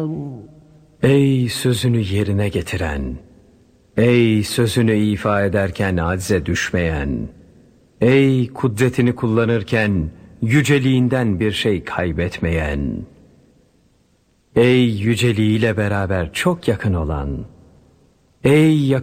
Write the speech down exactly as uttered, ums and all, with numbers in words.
Ey sözünü yerine getiren, ey sözünü ifa ederken acze düşmeyen, ey kudretini kullanırken yüceliğinden bir şey kaybetmeyen, ey yüceliğiyle beraber çok yakın olan, ey